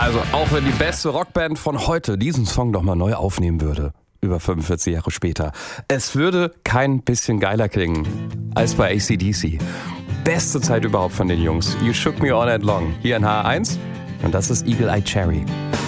Also auch wenn die beste Rockband von heute diesen Song doch mal neu aufnehmen würde, über 45 Jahre später, es würde kein bisschen geiler klingen als bei AC/DC. Beste Zeit überhaupt von den Jungs. You Shook Me All Night Long. Hier in H1 und das ist Eagle Eye Cherry.